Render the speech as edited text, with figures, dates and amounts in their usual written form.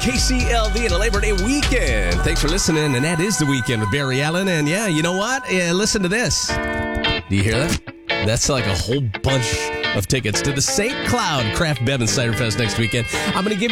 KCLV and a Labor Day weekend. Thanks for listening, and that is The Weekend with Barry Allen. And yeah, you know what? Listen to this. Do you hear that? That's like a whole bunch of tickets to the St. Cloud Craft Bev and Cider Fest next weekend. I'm going to give